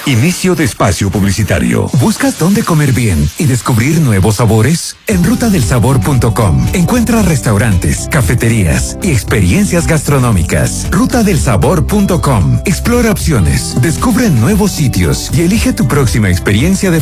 Inicio de espacio publicitario. ¿Buscas dónde comer bien y descubrir nuevos sabores? En rutadelsabor.com encuentras restaurantes, cafeterías y experiencias gastronómicas. Rutadelsabor.com. Explora opciones, descubre nuevos sitios y elige tu próxima experiencia de